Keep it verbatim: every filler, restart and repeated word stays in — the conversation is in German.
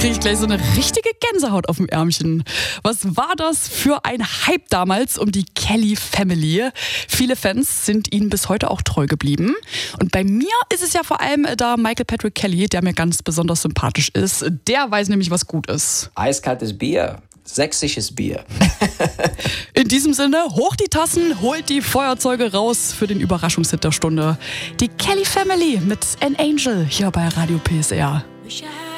kriege ich gleich so eine richtige Gänsehaut auf dem Ärmchen. Was war das für ein Hype damals um die Kelly Family? Viele Fans sind ihnen bis heute auch treu geblieben. Und bei mir ist es ja vor allem da Michael Patrick Kelly, der mir ganz besonders sympathisch ist. Der weiß nämlich, was gut ist. Eiskaltes Bier. Sächsisches Bier. In diesem Sinne, hoch die Tassen, holt die Feuerzeuge raus für den Überraschungshit der Stunde. Die Kelly Family mit An Angel hier bei Radio P S R.